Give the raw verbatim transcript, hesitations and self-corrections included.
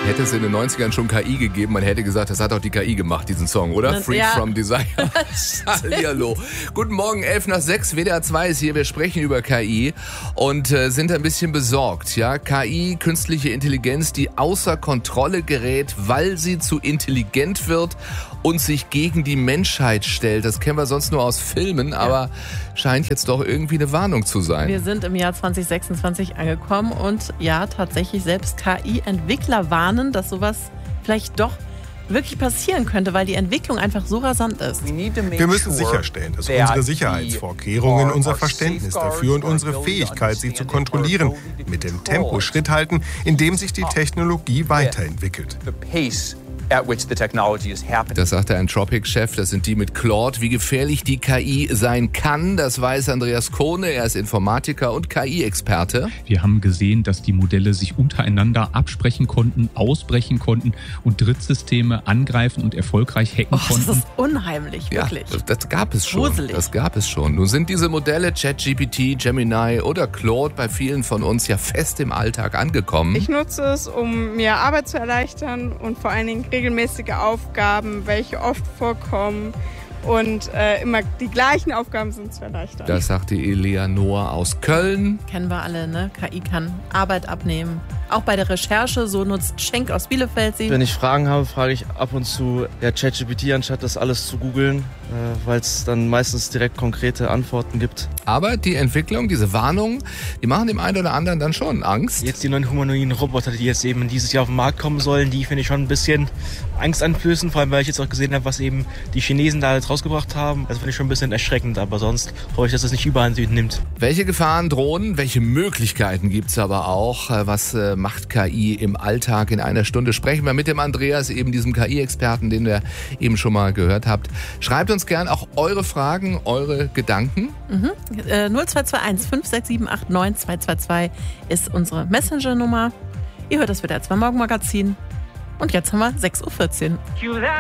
hätte es in den neunzigern schon K I gegeben, man hätte gesagt, das hat auch die K I gemacht, diesen Song, oder? Free ja. from Desire. Hallihallo. Guten Morgen, elf nach sechs, W D R zwei ist hier, wir sprechen über K I und äh, sind ein bisschen besorgt. Ja, K I, künstliche Intelligenz, die außer Kontrolle gerät, weil sie zu intelligent wird und sich gegen die Menschheit stellt. Das kennen wir sonst nur aus Filmen, aber scheint jetzt doch irgendwie eine Warnung zu sein. Wir sind im Jahr zwanzig sechsundzwanzig angekommen und ja, tatsächlich selbst K I-Entwickler warnen, dass sowas vielleicht doch wirklich passieren könnte, weil die Entwicklung einfach so rasant ist. Wir müssen sicherstellen, dass unsere Sicherheitsvorkehrungen, unser Verständnis dafür und unsere Fähigkeit, sie zu kontrollieren, mit dem Tempo Schritt halten, in dem sich die Technologie weiterentwickelt. Das sagt der Anthropic-Chef, das sind die mit Claude. Wie gefährlich die K I sein kann, das weiß Andreas Kohne. Er ist Informatiker und K I-Experte. Wir haben gesehen, dass die Modelle sich untereinander absprechen konnten, ausbrechen konnten und Drittsysteme angreifen und erfolgreich hacken oh, konnten. Das ist unheimlich, wirklich. Ja, das gab es schon. Gruselig. Das gab es schon. Nun sind diese Modelle ChatGPT, Gemini oder Claude bei vielen von uns ja fest im Alltag angekommen. Ich nutze es, um mir Arbeit zu erleichtern und vor allen Dingen regelmäßige Aufgaben, welche oft vorkommen und äh, immer die gleichen Aufgaben sind zu erleichtern. Das sagt die Eleanor aus Köln. Kennen wir alle, ne? K I kann Arbeit abnehmen. Auch bei der Recherche, so nutzt Schenk aus Bielefeld sie. Wenn ich Fragen habe, frage ich ab und zu ja, ChatGPT, anstatt das alles zu googeln, äh, weil es dann meistens direkt konkrete Antworten gibt. Aber die Entwicklung, diese Warnungen, die machen dem einen oder anderen dann schon Angst. Jetzt die neuen humanoiden Roboter, die jetzt eben dieses Jahr auf den Markt kommen sollen, die finde ich schon ein bisschen angsteinflößend, vor allem weil ich jetzt auch gesehen habe, was eben die Chinesen da jetzt rausgebracht haben. Das finde ich schon ein bisschen erschreckend, aber sonst hoffe ich, dass es nicht überall nimmt. Welche Gefahren drohen, welche Möglichkeiten gibt es aber auch, was äh, macht K I im Alltag? In einer Stunde sprechen wir mit dem Andreas, eben diesem K I-Experten, den ihr eben schon mal gehört habt. Schreibt uns gern auch eure Fragen, eure Gedanken. Mhm. Äh, null zwei zwei eins fünf sechs sieben acht neun zwei zwei zwei ist unsere Messenger-Nummer. Ihr hört das W D R zwei Morgenmagazin. Und jetzt haben wir sechs Uhr vierzehn.